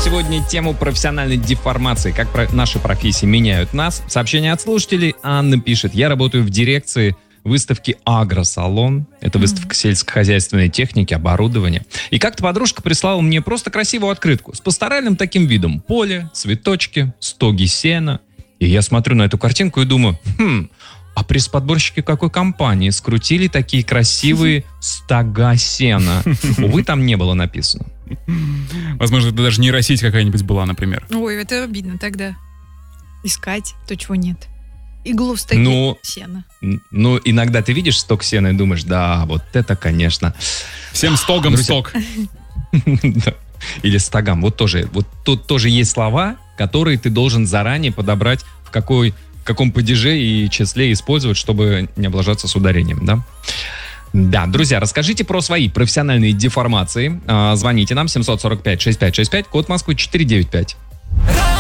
сегодня тему профессиональной деформации, как наши профессии меняют нас. Сообщение от слушателей. Анна пишет: я работаю в дирекции выставки «Агросалон». Это выставка сельскохозяйственной техники, оборудования. И как-то подружка прислала мне просто красивую открытку с пасторальным таким видом. Поле, цветочки, стоги сена. И я смотрю на эту картинку и думаю, а пресс-подборщики какой компании скрутили такие красивые стога сена? Увы, там не было написано. Возможно, это даже нейросеть какая-нибудь была, например. Ой, это обидно тогда. Искать то, чего нет. Иглу в стоге сена. Ну, иногда ты видишь стог сена и думаешь, да, вот это, конечно. Всем стогом стог. Или стогам. Вот тут тоже есть слова, которые ты должен заранее подобрать, в каком падеже и числе использовать, чтобы не облажаться с ударением, да? Да, друзья, расскажите про свои профессиональные деформации. Звоните нам 745-6565, код Москвы 495.